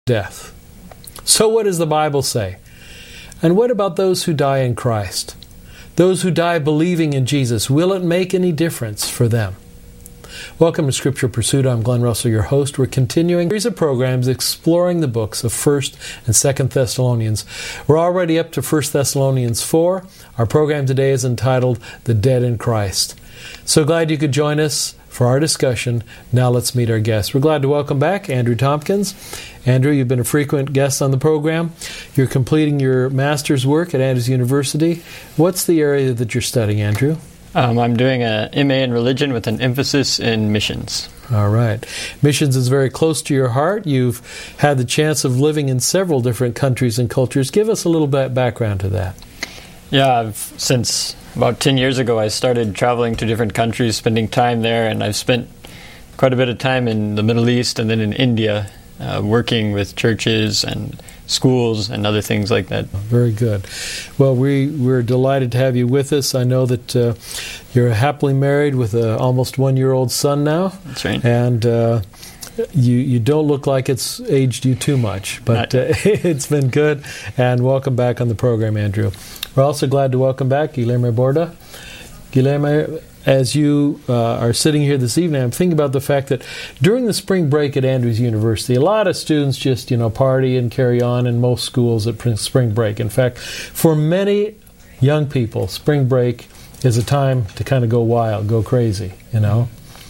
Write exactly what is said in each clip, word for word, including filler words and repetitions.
death. So what does the Bible say? And what about those who die in Christ? Those who die believing in Jesus, will it make any difference for them? Welcome to Scripture Pursuit. I'm Glenn Russell, your host. We're continuing a series of programs exploring the books of First and Second Thessalonians. We're already up to First Thessalonians four. Our program today is entitled The Dead in Christ. So glad you could join us for our discussion. Now let's meet our guests. We're glad to welcome back Andrew Tompkins. Andrew, you've been a frequent guest on the program. You're completing your master's work at Andrews University. What's the area that you're studying, Andrew? Um, I'm doing an M A in religion with an emphasis in missions. All right. Missions is very close to your heart. You've had the chance of living in several different countries and cultures. Give us a little bit background to that. Yeah, I've, since about ten years ago, I started traveling to different countries, spending time there, and I've spent quite a bit of time in the Middle East and then in India, uh, working with churches and schools and other things like that. Very good. Well, we, we're delighted to have you with us. I know that uh, you're happily married with an almost one-year-old son now. That's right. And uh, you you don't look like it's aged you too much, but uh, it's been good. And welcome back on the program, Andrew. We're also glad to welcome back Guilherme Borda. Guilherme, as you uh, are sitting here this evening, I'm thinking about the fact that during the spring break at Andrews University, a lot of students just, you know, party and carry on in most schools at spring break. In fact, for many young people, spring break is a time to kind of go wild, go crazy, you know.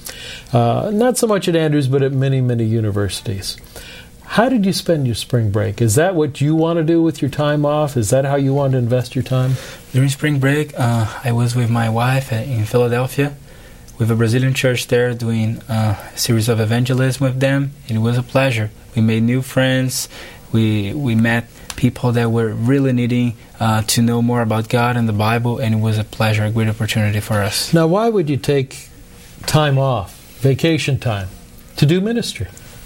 Uh, not so much at Andrews, but at many, many universities. How did you spend your spring break? Is that what you want to do with your time off? Is that how you want to invest your time? During spring break, uh, I was with my wife in Philadelphia with a Brazilian church there doing uh, a series of evangelism with them. It was a pleasure. We made new friends. We we met people that were really needing uh, to know more about God and the Bible, and it was a pleasure, a great opportunity for us. Now, why would you take time off, vacation time, to do ministry?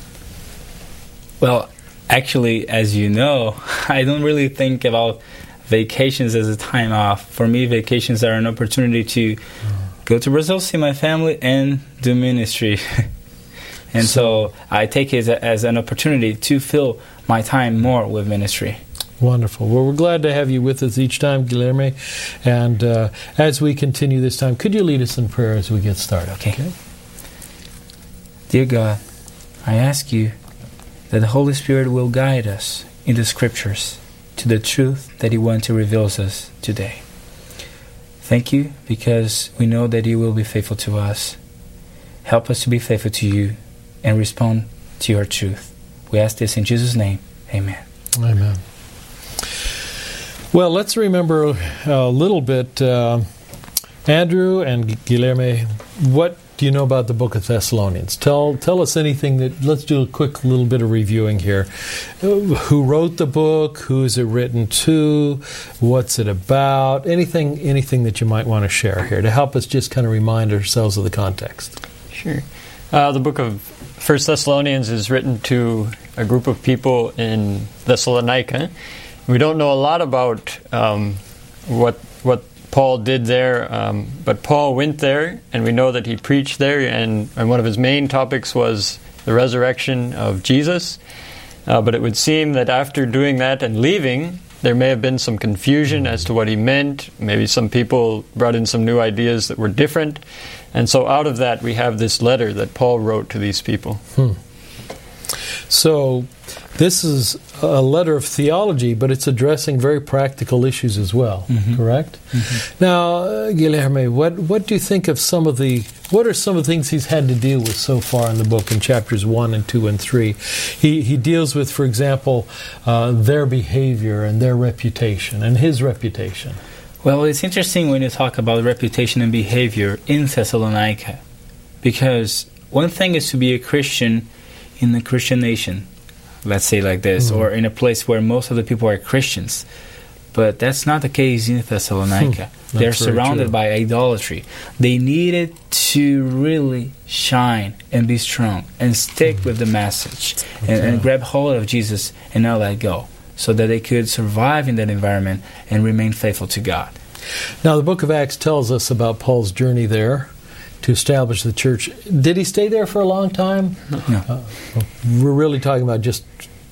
Well, actually, as you know, I don't really think about vacations as a time off. For me, vacations are an opportunity to go to Brazil, see my family, and do ministry. and so, so I take it as, a, as an opportunity to fill my time more with ministry. Wonderful. Well, we're glad to have you with us each time, Guilherme. And uh, as we continue this time, could you lead us in prayer as we get started? Okay. okay. Dear God, I ask you that the Holy Spirit will guide us in the Scriptures to the truth that He wants to reveal to us today. Thank you, because we know that You will be faithful to us. Help us to be faithful to You and respond to Your truth. We ask this in Jesus' name. Amen. Amen. Well, let's remember a little bit, uh, Andrew and Guilherme, what do you know about the book of Thessalonians? Tell tell us anything that, let's do a quick little bit of reviewing here. Who wrote the book? Who is it written to? What's it about? Anything anything that you might want to share here to help us just kind of remind ourselves of the context. Sure. Uh, the book of First Thessalonians is written to a group of people in Thessalonica. We don't know a lot about um, what what Paul did there, um, but Paul went there, and we know that he preached there, and, and one of his main topics was the resurrection of Jesus. Uh, but it would seem that after doing that and leaving, there may have been some confusion as to what he meant. Maybe some people brought in some new ideas that were different. And so out of that, we have this letter that Paul wrote to these people. Hmm. So this is a letter of theology, but it's addressing very practical issues as well, mm-hmm. correct? Mm-hmm. Now, uh, Guilherme, what, what do you think of some of the, what are some of the things he's had to deal with so far in the book in chapters one and two and three? He, he deals with, for example, uh, their behavior and their reputation and his reputation. Well, it's interesting when you talk about reputation and behavior in Thessalonica, because one thing is to be a Christian in a Christian nation, let's say like this, mm-hmm. or in a place where most of the people are Christians. But that's not the case in Thessalonica. Hmm. They're surrounded true. by idolatry. They needed to really shine and be strong and stick mm-hmm. with the message okay. and, and grab hold of Jesus and not let go, so that they could survive in that environment and remain faithful to God. Now, the book of Acts tells us about Paul's journey there to establish the church. Did he stay there for a long time? No. Uh, we're really talking about just Short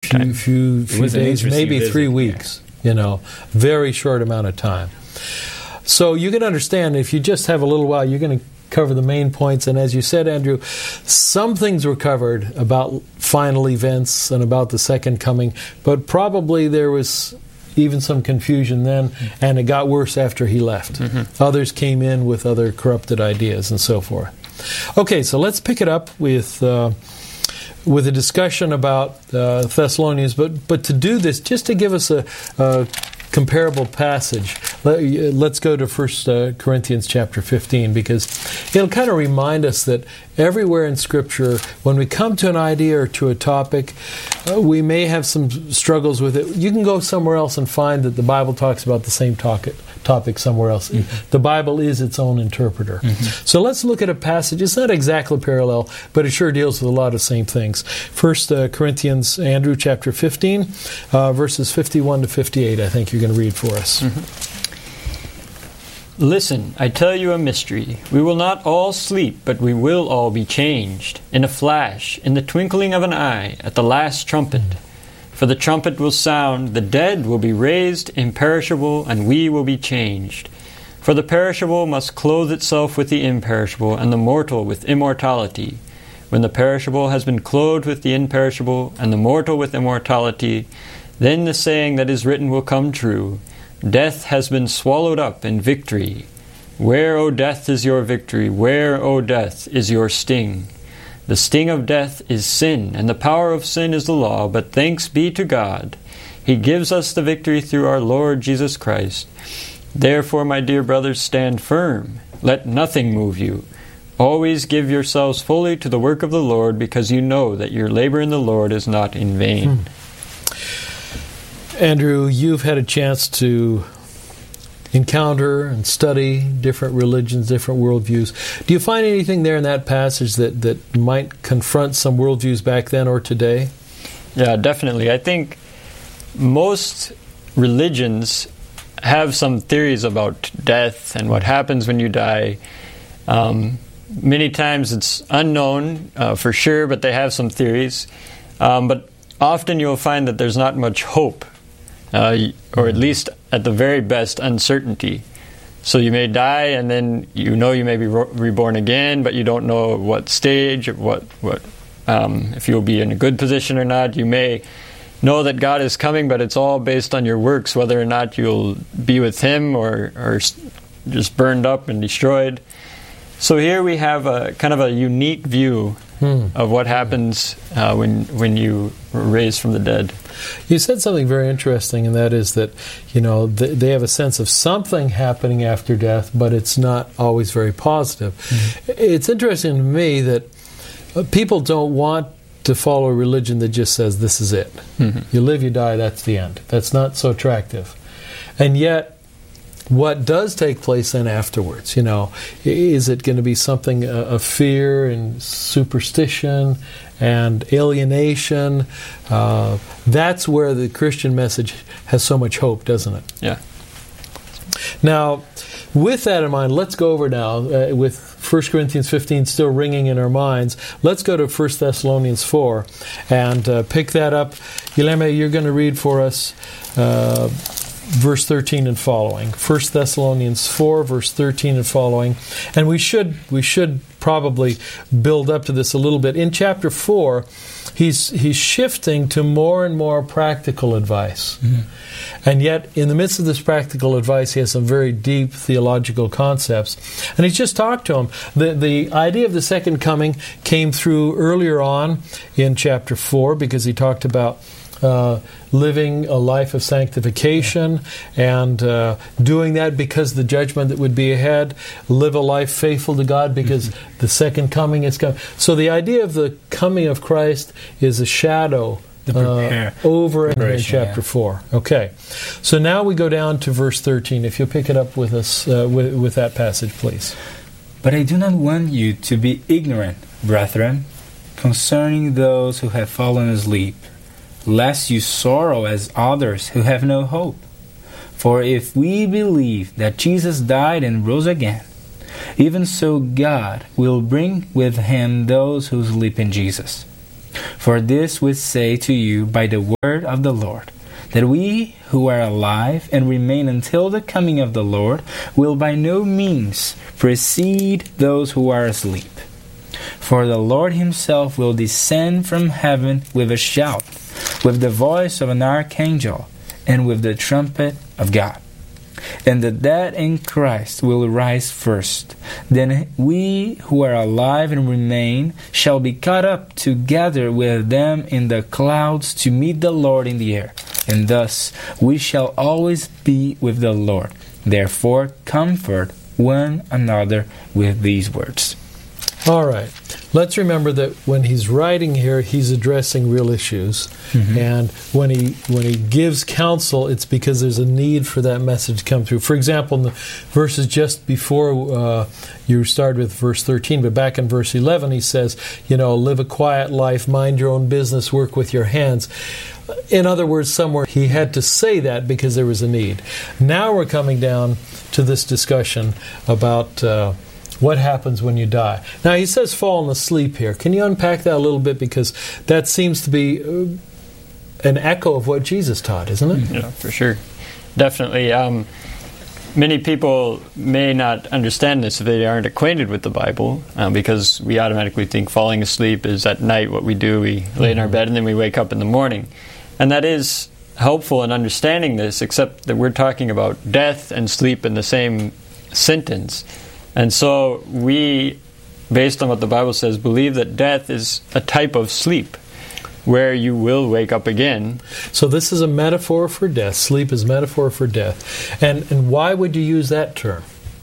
few, few, few days, maybe visit, three weeks. Yeah. You know, very short amount of time. So you can understand if you just have a little while, you're going to cover the main points. And as you said, Andrew, some things were covered about final events and about the second coming, but probably there was even some confusion then, and it got worse after he left. Mm-hmm. Others came in with other corrupted ideas and so forth. Okay, so let's pick it up with uh, with a discussion about uh, Thessalonians, but but to do this, just to give us a, a comparable passage, let, let's go to First Corinthians chapter fifteen, because it'll kind of remind us that everywhere in Scripture, when we come to an idea or to a topic, uh, we may have some struggles with it. You can go somewhere else and find that the Bible talks about the same topic, topic somewhere else. Mm-hmm. The Bible is its own interpreter. Mm-hmm. So let's look at a passage. It's not exactly parallel, but it sure deals with a lot of same things. First uh, Corinthians, Andrew, chapter fifteen, uh, verses fifty-one to fifty-eight, I think you're going to read for us. Mm-hmm. Listen, I tell you a mystery. We will not all sleep, but we will all be changed. In a flash, in the twinkling of an eye, at the last trumpet. For the trumpet will sound, the dead will be raised imperishable, and we will be changed. For the perishable must clothe itself with the imperishable, and the mortal with immortality. When the perishable has been clothed with the imperishable, and the mortal with immortality, then the saying that is written will come true. Death has been swallowed up in victory. Where, O death, is your victory? Where, O death, is your sting? The sting of death is sin, and the power of sin is the law, but thanks be to God. He gives us the victory through our Lord Jesus Christ. Therefore, my dear brothers, stand firm. Let nothing move you. Always give yourselves fully to the work of the Lord, because you know that your labor in the Lord is not in vain. Hmm. Andrew, you've had a chance to encounter and study different religions, different worldviews. Do you find anything there in that passage that, that might confront some worldviews back then or today? Yeah, definitely. I think most religions have some theories about death and what happens when you die. Um, many times it's unknown uh, for sure, but they have some theories. Um, but often you'll find that there's not much hope. Uh, or at least at the very best, uncertainty. So you may die, and then you know you may be re- reborn again, but you don't know what stage, or what what um, if you'll be in a good position or not. You may know that God is coming, but it's all based on your works, whether or not you'll be with Him or or just burned up and destroyed. So here we have a kind of a unique view hmm. of what happens uh, when when you are raised from the dead. You said something very interesting, and that is that, you know, th- they have a sense of something happening after death, but it's not always very positive. Mm-hmm. It's interesting to me that people don't want to follow a religion that just says this is it. Mm-hmm. You live, you die, that's the end. That's not so attractive. And yet, what does take place then afterwards? You know, is it going to be something uh, of fear and superstition and alienation? Uh, that's where the Christian message has so much hope, doesn't it? Yeah. Now, with that in mind, let's go over now uh, with First Corinthians fifteen still ringing in our minds. Let's go to First Thessalonians four and uh, pick that up. Guilherme, you're going to read for us Uh, verse thirteen and following. First Thessalonians four, verse thirteen and following. And we should we should probably build up to this a little bit. In chapter four, he's he's shifting to more and more practical advice. Mm-hmm. And yet, in the midst of this practical advice, he has some very deep theological concepts. And he's just talked to them. The, the idea of the second coming came through earlier on in chapter four, because he talked about Uh, living a life of sanctification and uh, doing that because the judgment that would be ahead. Live a life faithful to God because mm-hmm. the second coming is coming. So the idea of the coming of Christ is a shadow uh, over in, in chapter yeah. four. Okay, so now we go down to verse thirteen. If you'll pick it up with us uh, with, with that passage, please. But I do not want you to be ignorant, brethren, concerning those who have fallen asleep, lest you sorrow as others who have no hope. For if we believe that Jesus died and rose again, even so God will bring with Him those who sleep in Jesus. For this we say to you by the word of the Lord, that we who are alive and remain until the coming of the Lord will by no means precede those who are asleep. For the Lord himself will descend from heaven with a shout, with the voice of an archangel, and with the trumpet of God. And the dead in Christ will rise first. Then we who are alive and remain shall be caught up together with them in the clouds to meet the Lord in the air. And thus we shall always be with the Lord. Therefore comfort one another with these words. All right. Let's remember that when he's writing here, he's addressing real issues. Mm-hmm. And when he when he gives counsel, it's because there's a need for that message to come through. For example, in the verses just before uh, you started with verse thirteen, but back in verse eleven, he says, you know, live a quiet life, mind your own business, work with your hands. In other words, somewhere he had to say that because there was a need. Now we're coming down to this discussion about Uh, what happens when you die. Now, he says falling asleep here. Can you unpack that a little bit? Because that seems to be an echo of what Jesus taught, isn't it? Yeah, for sure. Definitely. Um, many people may not understand this if they aren't acquainted with the Bible, um, because we automatically think falling asleep is at night what we do. We mm-hmm. lay in our bed and then we wake up in the morning. And that is helpful in understanding this, except that we're talking about death and sleep in the same sentence. And so we, based on what the Bible says, believe that death is a type of sleep where you will wake up again. So this is a metaphor for death. Sleep is a metaphor for death. And and why would you use that term?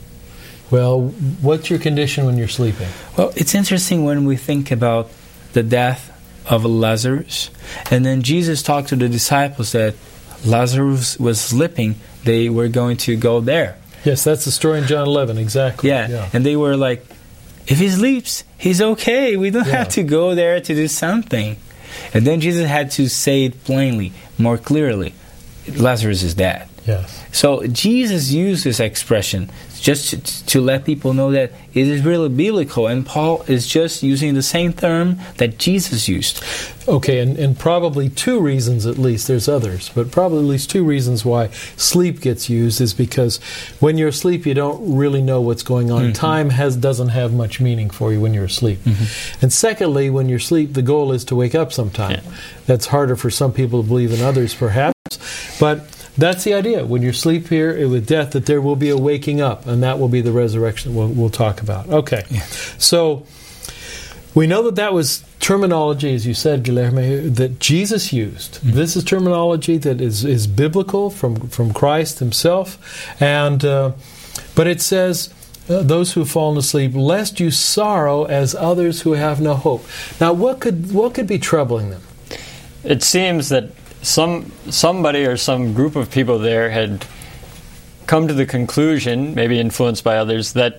Well, what's your condition when you're sleeping? Well, it's interesting when we think about the death of Lazarus. And then Jesus talked to the disciples that Lazarus was sleeping. They were going to go there. Yes, that's the story in John eleven, exactly. Yeah, yeah. And they were like, if he sleeps, he's okay. We don't yeah. have to go there to do something. And then Jesus had to say it plainly, more clearly. Lazarus is dead. Yes. So Jesus used this expression just to, to let people know that it is really biblical, and Paul is just using the same term that Jesus used. Okay, and, and probably two reasons at least, there's others, but probably at least two reasons why sleep gets used is because when you're asleep you don't really know what's going on. Mm-hmm. Time has doesn't have much meaning for you when you're asleep. Mm-hmm. And secondly, when you're asleep, the goal is to wake up sometime. Yeah. That's harder for some people to believe than others perhaps, but that's the idea. When you sleep here with death, that there will be a waking up, and that will be the resurrection we'll, we'll talk about. Okay. Yeah. So we know that that was terminology, as you said, Guilherme, that Jesus used. Mm-hmm. This is terminology that is, is biblical from, from Christ himself. And uh, but it says, uh, those who have fallen asleep, lest you sorrow as others who have no hope. Now, what could what could be troubling them? It seems that Some somebody or some group of people there had come to the conclusion, maybe influenced by others, that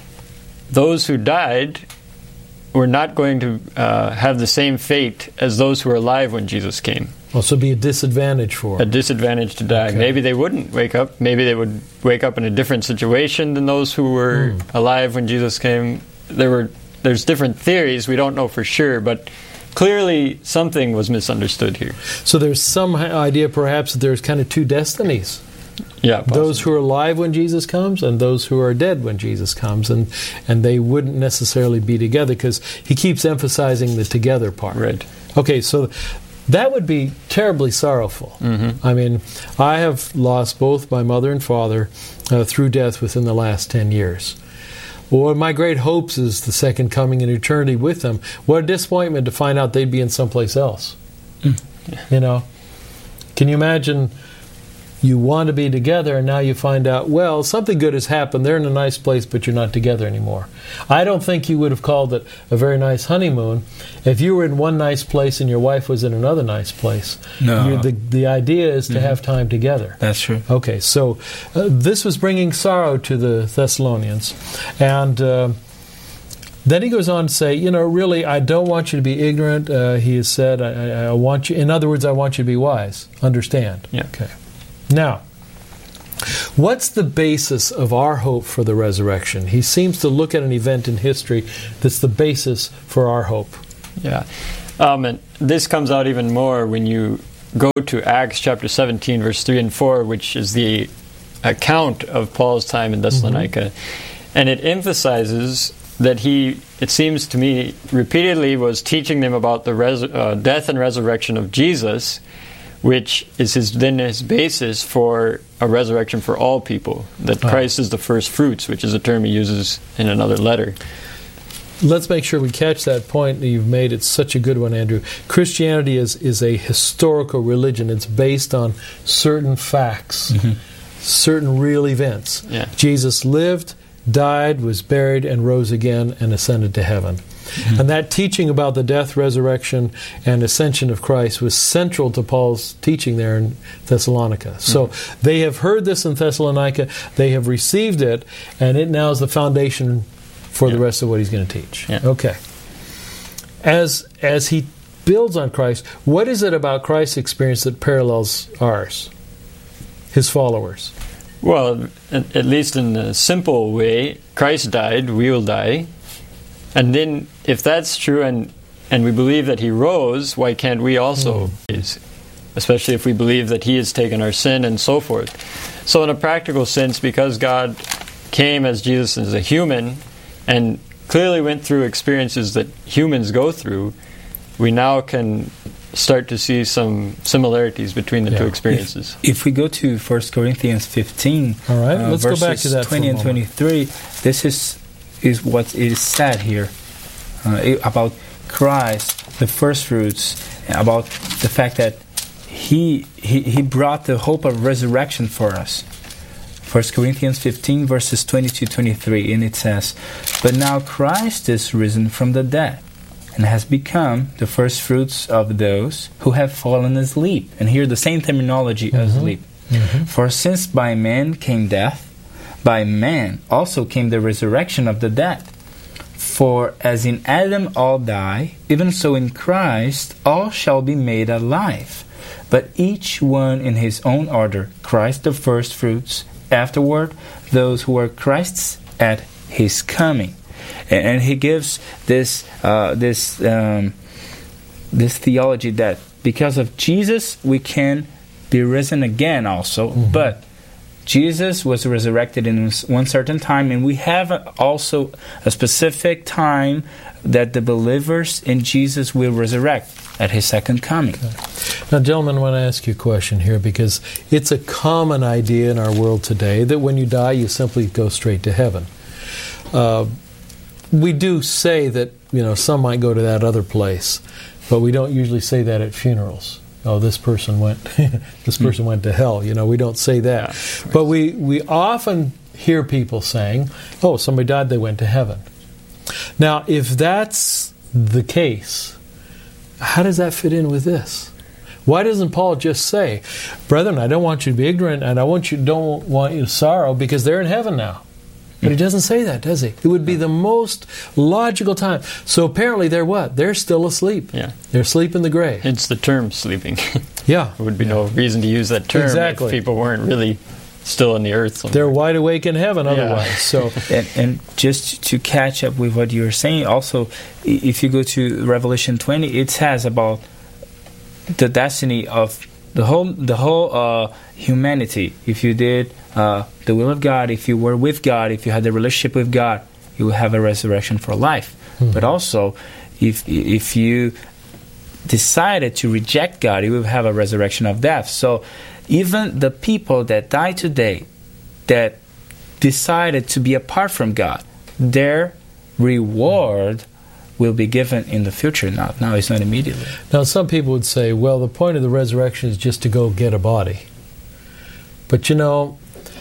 those who died were not going to uh, have the same fate as those who were alive when Jesus came. Also be a disadvantage for them. A disadvantage to die. Okay. Maybe they wouldn't wake up. Maybe they would wake up in a different situation than those who were mm. alive when Jesus came. There were there's different theories. We don't know for sure, but clearly, something was misunderstood here. So there's some idea, perhaps, that there's kind of two destinies. Yeah, possibly. Those who are alive when Jesus comes and those who are dead when Jesus comes. And, and they wouldn't necessarily be together because he keeps emphasizing the together part. Right. Okay, so that would be terribly sorrowful. Mm-hmm. I mean, I have lost both my mother and father uh, through death within the last ten years. Well, one of my great hopes is the second coming in eternity with them. What a disappointment to find out they'd be in someplace else. Mm. Yeah. You know, can you imagine you want to be together and now you find out, well, something good has happened. They're in a nice place, but you're not together anymore. I don't think you would have called it a very nice honeymoon if you were in one nice place and your wife was in another nice place. No. You're, the, the idea is to mm-hmm. have time together. That's true. Okay, so uh, this was bringing sorrow to the Thessalonians. And uh, then he goes on to say, you know, really, I don't want you to be ignorant. Uh, he has said, I, I, I want you, in other words, I want you to be wise. Understand. Yeah. Okay. Now, what's the basis of our hope for the resurrection? He seems to look at an event in history that's the basis for our hope. Yeah. Um, and this comes out even more when you go to Acts chapter seventeen, verse three and four, which is the account of Paul's time in Thessalonica. Mm-hmm. And it emphasizes that he, it seems to me, repeatedly was teaching them about the res- uh, death and resurrection of Jesus, which is his, then his basis for a resurrection for all people, that Christ is the first fruits, which is a term he uses in another letter. Let's make sure we catch that point that you've made. It's such a good one, Andrew. Christianity is, is a historical religion. It's based on certain facts, mm-hmm. certain real events. Yeah. Jesus lived, died, was buried, and rose again and ascended to heaven. Mm-hmm. And that teaching about the death, resurrection, and ascension of Christ was central to Paul's teaching there in Thessalonica. Mm-hmm. So they have heard this in Thessalonica, they have received it, and it now is the foundation for yeah. the rest of what he's going to teach. Yeah. Okay. As as he builds on Christ, what is it about Christ's experience that parallels ours, his followers? Well, at, at least in a simple way, Christ died, we will die. And then, if that's true, and and we believe that he rose, why can't we also raise? Especially if we believe that he has taken our sin and so forth. So in a practical sense, because God came as Jesus as a human, and clearly went through experiences that humans go through, we now can start to see some similarities between the yeah. two experiences. If, if we go to First Corinthians fifteen, all right, uh, let's verses go back to that twenty and twenty-three, this is is what is said here uh, about Christ, the first fruits, about the fact that he, he he brought the hope of resurrection for us. First Corinthians fifteen, verses twenty-two to twenty-three, and it says, "But now Christ is risen from the dead, and has become the first fruits of those who have fallen asleep." And here the same terminology, mm-hmm. asleep. Mm-hmm. "For since by man came death, by man also came the resurrection of the dead. For as in Adam all die, even so in Christ all shall be made alive. But each one in his own order, Christ the first fruits, afterward those who are Christ's at his coming." And, and he gives this uh, this um, this theology that because of Jesus we can be risen again also, mm-hmm. but Jesus was resurrected in one certain time, and we have also a specific time that the believers in Jesus will resurrect at his second coming. Okay. Now, gentlemen, I want to ask you a question here, because it's a common idea in our world today that when you die, you simply go straight to heaven. Uh, we do say that, you know, some might go to that other place, but we don't usually say that at funerals. Oh, this person went. this person went to hell. You know, we don't say that, yeah, but we we often hear people saying, "Oh, somebody died; they went to heaven." Now, if that's the case, how does that fit in with this? Why doesn't Paul just say, "Brethren, I don't want you to be ignorant, and I want you don't want you to sorrow, because they're in heaven now"? But he doesn't say that, does he? It would be the most logical time. So apparently they're what? They're still asleep. Yeah. They're asleep in the grave. It's the term sleeping. Yeah. There would be yeah. no reason to use that term exactly. if people weren't really still in the earth somewhere. They're wide awake in heaven otherwise. Yeah. So, and, and just to catch up with what you were saying, also, if you go to Revelation twenty, it says about the destiny of the whole the whole uh, humanity. If you did uh, the will of God, if you were with God, if you had a relationship with God, you will have a resurrection for life. Mm-hmm. But also, if if you decided to reject God, you will have a resurrection of death. So even the people that die today, that decided to be apart from God, their reward will be given in the future. Now, now it's not immediately. Now, some people would say, well, the point of the resurrection is just to go get a body. But, you know,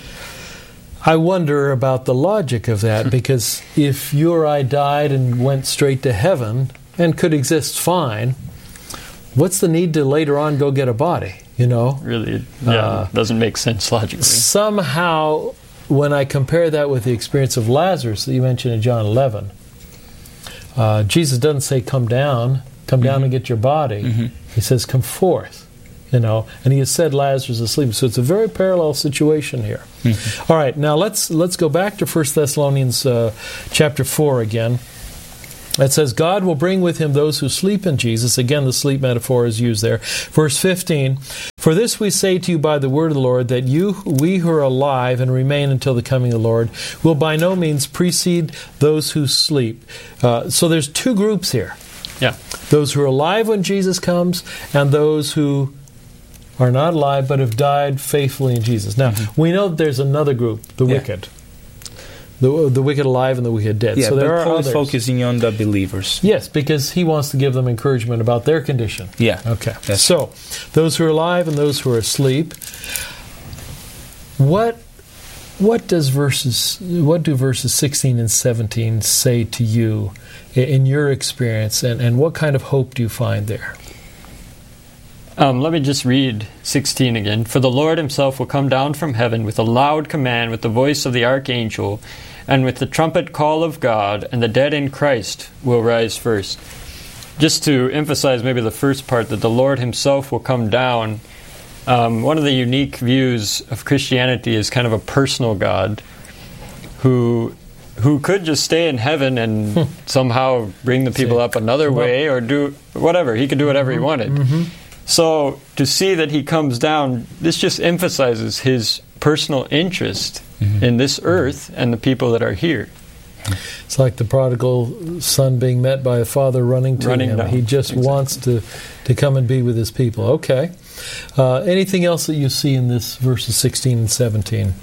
I wonder about the logic of that, because if you or I died and went straight to heaven and could exist fine, what's the need to later on go get a body, you know? Really, it yeah, uh, doesn't make sense logically. Somehow, when I compare that with the experience of Lazarus that you mentioned in John eleven, Uh, Jesus doesn't say, come down, come down mm-hmm. and get your body. Mm-hmm. He says, come forth, you know. And he has said Lazarus is asleep. So it's a very parallel situation here. Mm-hmm. All right, now let's let's go back to First Thessalonians uh, chapter four again. It says, God will bring with him those who sleep in Jesus. Again, the sleep metaphor is used there. Verse fifteen, for this we say to you by the word of the Lord, that you, we who are alive and remain until the coming of the Lord, will by no means precede those who sleep. Uh, so there's two groups here. Yeah. Those who are alive when Jesus comes, and those who are not alive but have died faithfully in Jesus. Now, mm-hmm. we know that there's another group, the yeah. wicked. The, the wicked alive and the wicked dead. Yeah, so there but are Paul others. is focusing on the believers. Yes, because he wants to give them encouragement about their condition. Yeah. Okay. So, those who are alive and those who are asleep. What what does verses what do verses sixteen and seventeen say to you in your experience, and, and what kind of hope do you find there? Um, let me just read sixteen again. For the Lord himself will come down from heaven with a loud command, with the voice of the archangel, and with the trumpet call of God, and the dead in Christ will rise first. Just to emphasize maybe the first part, that the Lord himself will come down. Um, one of the unique views of Christianity is kind of a personal God who who could just stay in heaven and somehow bring the people up another way, or do whatever. He could do whatever he wanted. Mm-hmm. So to see that he comes down, this just emphasizes his personal interest mm-hmm. in this earth and the people that are here. It's like the prodigal son being met by a father running to running him. Down. He just exactly. wants to, to come and be with his people. Okay. Uh, anything else that you see in this verses sixteen and seventeen?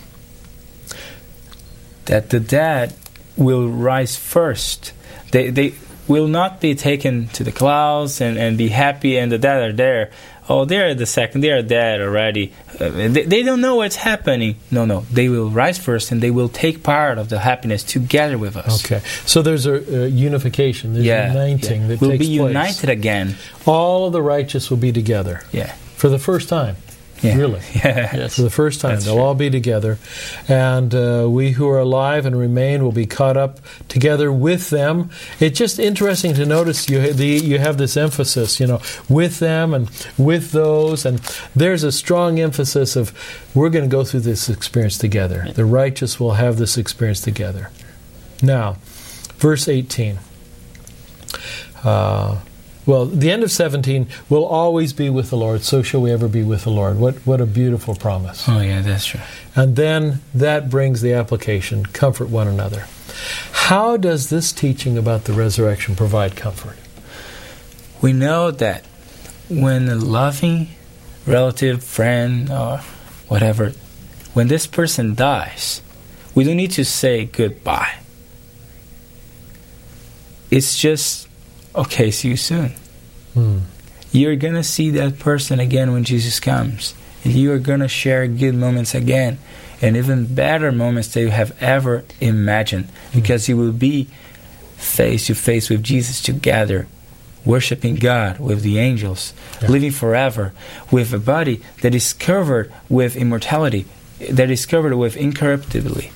That the dead will rise first. They they will not be taken to the clouds and, and be happy, and the dead are there. Oh, they're the second. They are dead already. Uh, they, they don't know what's happening. No, no. They will rise first, and they will take part of the happiness together with us. Okay. So there's a, a unification. There's yeah, uniting yeah. that we'll takes be place. united again. All of the righteous will be together. Yeah. For the first time. Yeah. Really. Yeah. Yes. For the first time. That's They'll true. all be together. And uh, we who are alive and remain will be caught up together with them. It's just interesting to notice you, ha- the, you have this emphasis, you know, with them and with those. And there's a strong emphasis of we're going to go through this experience together. The righteous will have this experience together. Now, verse eighteen. Uh... Well, the end of seventeen, will always be with the Lord, so shall we ever be with the Lord. What what a beautiful promise. Oh, yeah, that's true. And then that brings the application, comfort one another. How does this teaching about the resurrection provide comfort? We know that when a loving relative, friend, or whatever, when this person dies, we don't need to say goodbye. It's just, okay, see you soon. Hmm. You're going to see that person again when Jesus comes. And you are going to share good moments again. And even better moments that you have ever imagined. Because you will be face to face with Jesus together, worshiping God with the angels, yeah. living forever with a body that is covered with immortality, that is covered with incorruptibility.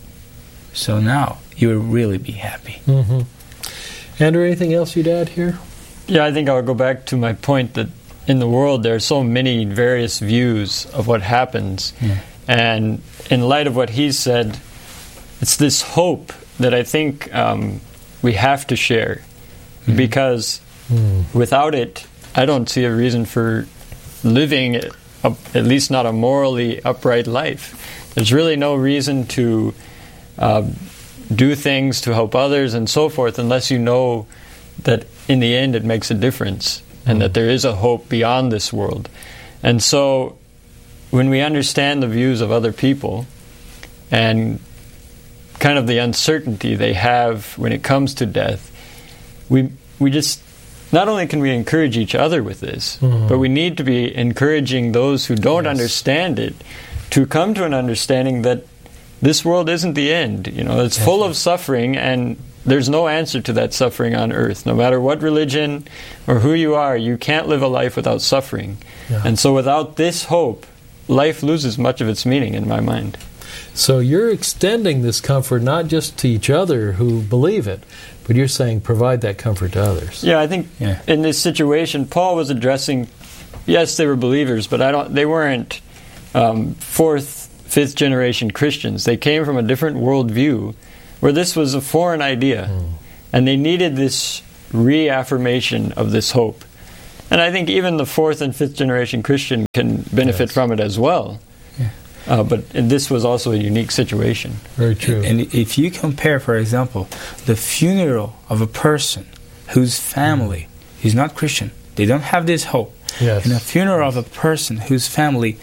So now you will really be happy. Mm-hmm. Andrew, anything else you'd add here? Yeah, I think I'll go back to my point that in the world there are so many various views of what happens. Yeah. And in light of what he said, it's this hope that I think um, we have to share. Mm-hmm. Because mm. without it, I don't see a reason for living, a, at least not a morally upright life. There's really no reason to uh, do things to help others and so forth unless you know that in the end it makes a difference and mm. that there is a hope beyond this world. And so when we understand the views of other people and kind of the uncertainty they have when it comes to death, we we just, not only can we encourage each other with this, mm. but we need to be encouraging those who don't yes. understand it to come to an understanding that this world isn't the end. You know, it's full of suffering, and there's no answer to that suffering on earth. No matter what religion or who you are, you can't live a life without suffering. Yeah. And so without this hope, life loses much of its meaning in my mind. So you're extending this comfort not just to each other who believe it, but you're saying provide that comfort to others. Yeah, I think yeah. in this situation, Paul was addressing, yes, they were believers, but I don't. they weren't um, fourth, fifth generation Christians. They came from a different worldview where this was a foreign idea. Mm. And they needed this reaffirmation of this hope. And I think even the fourth and fifth generation Christian can benefit yes. from it as well. Yeah. Uh, but and this was also a unique situation. Very true. And if you compare, for example, the funeral of a person whose family mm. is not Christian, they don't have this hope, yes. and a funeral of a person whose family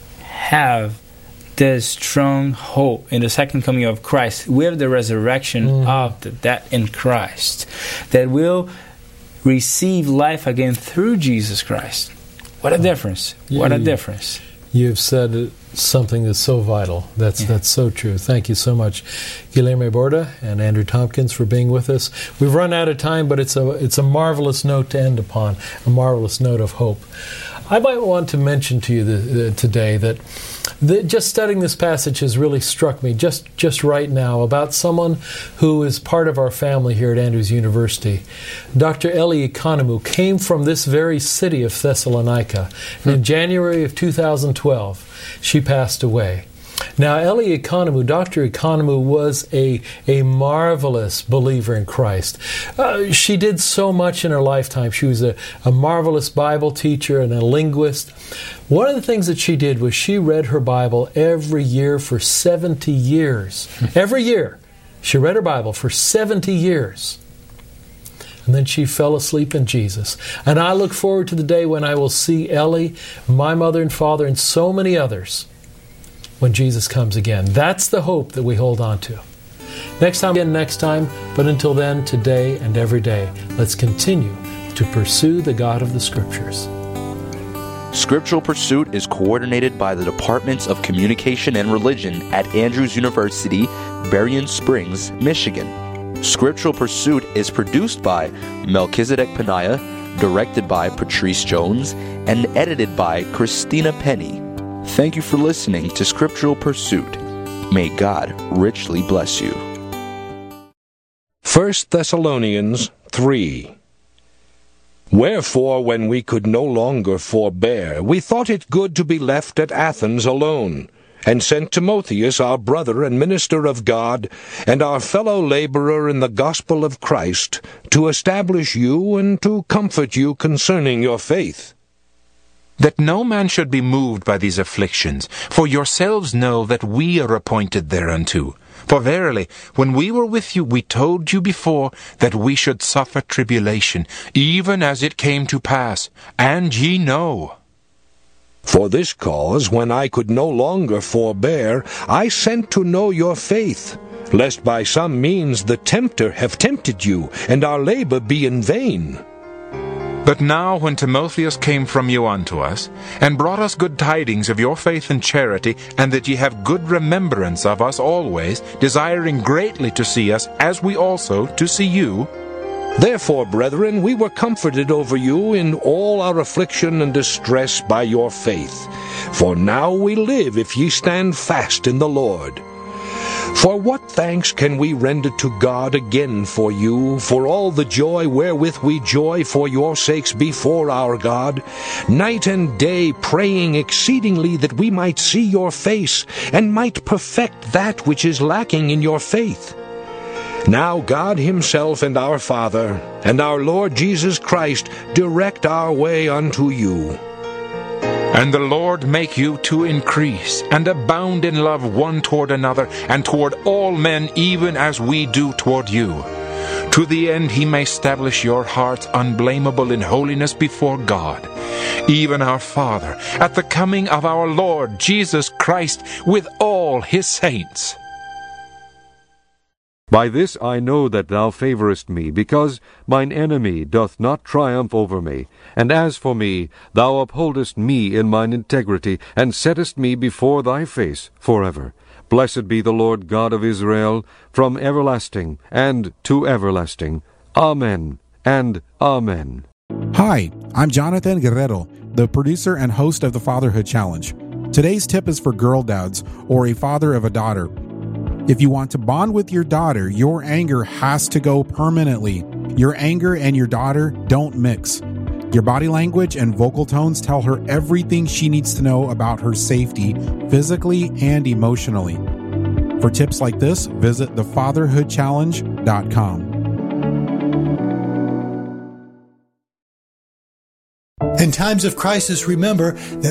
have this strong hope in the second coming of Christ, with the resurrection mm. of the dead in Christ, that will receive life again through Jesus Christ. What a difference. What a difference. You've said something that's so vital. That's yeah. that's so true. Thank you so much, Guilherme Borda and Andrew Tompkins, for being with us. We've run out of time, but it's a it's a marvelous note to end upon, a marvelous note of hope. I might want to mention to you the, uh, today that the, just studying this passage has really struck me just, just right now about someone who is part of our family here at Andrews University. Doctor Ellie Economou came from this very city of Thessalonica. Hmm. In January of two thousand twelve, she passed away. Now, Ellie Economou, Doctor Economou, was a, a marvelous believer in Christ. Uh, she did so much in her lifetime. She was a, a marvelous Bible teacher and a linguist. One of the things that she did was she read her Bible every year for seventy years. Every year. She read her Bible for seventy years. And then she fell asleep in Jesus. And I look forward to the day when I will see Ellie, my mother and father, and so many others when Jesus comes again. That's the hope that we hold on to. Next time, again next time, but until then, today and every day, let's continue to pursue the God of the Scriptures. Scriptural Pursuit is coordinated by the Departments of Communication and Religion at Andrews University, Berrien Springs, Michigan. Scriptural Pursuit is produced by Melchizedek Panaya, directed by Patrice Jones, and edited by Christina Penny. Thank you for listening to Scriptural Pursuit. May God richly bless you. First Thessalonians three. Wherefore, when we could no longer forbear, we thought it good to be left at Athens alone, and sent Timotheus, our brother and minister of God, and our fellow laborer in the gospel of Christ, to establish you and to comfort you concerning your faith. That no man should be moved by these afflictions, for yourselves know that we are appointed thereunto. For verily, when we were with you, we told you before that we should suffer tribulation, even as it came to pass, and ye know. For this cause, when I could no longer forbear, I sent to know your faith, lest by some means the tempter have tempted you, and our labor be in vain. But now when Timotheus came from you unto us, and brought us good tidings of your faith and charity, and that ye have good remembrance of us always, desiring greatly to see us, as we also to see you, therefore, brethren, we were comforted over you in all our affliction and distress by your faith. For now we live if ye stand fast in the Lord. For what thanks can we render to God again for you, for all the joy wherewith we joy for your sakes before our God, night and day praying exceedingly that we might see your face, and might perfect that which is lacking in your faith? Now God himself and our Father, and our Lord Jesus Christ, direct our way unto you. And the Lord make you to increase, and abound in love one toward another, and toward all men, even as we do toward you. To the end he may establish your hearts unblameable in holiness before God, even our Father, at the coming of our Lord Jesus Christ with all his saints. By this I know that thou favourest me, because mine enemy doth not triumph over me. And as for me, thou upholdest me in mine integrity, and settest me before thy face forever. Blessed be the Lord God of Israel, from everlasting and to everlasting. Amen and Amen. Hi, I'm Jonathan Guerrero, the producer and host of the Fatherhood Challenge. Today's tip is for girl dads, or a father of a daughter. If you want to bond with your daughter, your anger has to go permanently. Your anger and your daughter don't mix. Your body language and vocal tones tell her everything she needs to know about her safety, physically and emotionally. For tips like this, visit the fatherhood challenge dot com. In times of crisis, remember that